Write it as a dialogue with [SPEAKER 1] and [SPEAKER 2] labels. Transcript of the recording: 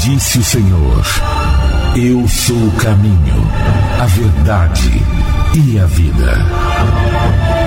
[SPEAKER 1] Disse o Senhor: eu sou o caminho, a verdade e a vida.